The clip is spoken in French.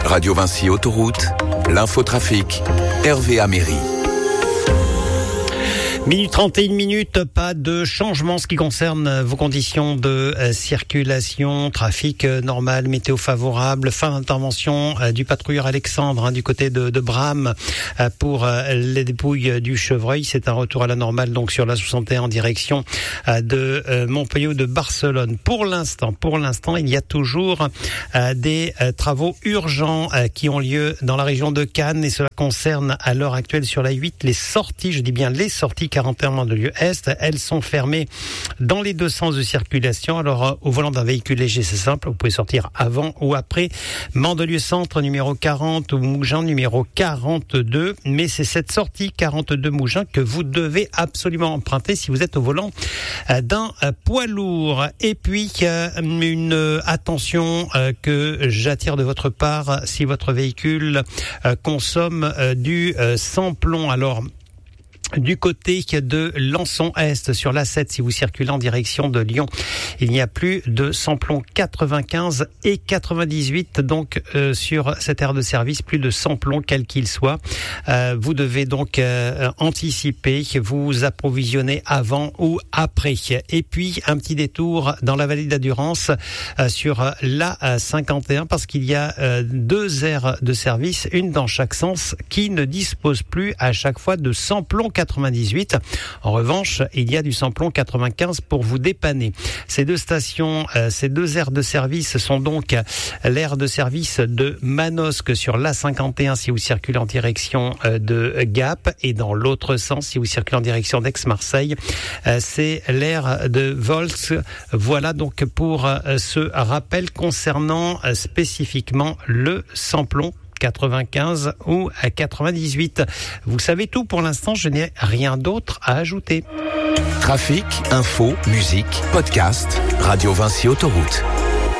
Radio Vinci Autoroute, l'infotrafic, Hervé Améry. Minute 31 minutes, pas de changement en ce qui concerne vos conditions de circulation, trafic normal, météo favorable, fin d'intervention du patrouilleur Alexandre du côté de Bram pour les dépouilles du Chevreuil. C'est un retour à la normale donc sur la 61 en direction de Montpellier ou de Barcelone. Pour l'instant, il y a toujours des travaux urgents qui ont lieu dans la région de Cannes et cela concerne à l'heure actuelle sur la 8 les sorties, je dis bien les sorties 41 Mandelieu Est, elles sont fermées dans les deux sens de circulation. Alors au volant d'un véhicule léger, c'est simple, vous pouvez sortir avant ou après Mandelieu Centre numéro 40 ou Mougins numéro 42, mais c'est cette sortie 42 Mougins que vous devez absolument emprunter si vous êtes au volant d'un poids lourd. Et puis une attention que j'attire de votre part si votre véhicule consomme du sans-plomb. Alors du côté de Lançon-Est, sur l'A7, si vous circulez en direction de Lyon, il n'y a plus de sans-plomb 95 et 98, donc sur cette aire de service, plus de sans-plomb quel qu'il soit. Vous devez donc anticiper, vous approvisionner avant ou après. Et puis, un petit détour dans la vallée d'Adurance sur l'A51, parce qu'il y a deux aires de service, une dans chaque sens, qui ne disposent plus à chaque fois de sans-plomb 98. En revanche, il y a du sans-plomb 95 pour vous dépanner. Ces deux stations, ces deux aires de service sont donc l'aire de service de Manosque sur l'A51 si vous circulez en direction de Gap, et dans l'autre sens si vous circulez en direction d'Aix-Marseille, c'est l'aire de Volx. Voilà donc pour ce rappel concernant spécifiquement le sans-plomb 95 ou 98. Vous savez tout pour l'instant, je n'ai rien d'autre à ajouter. Trafic, info, musique, podcast, Radio Vinci Autoroute.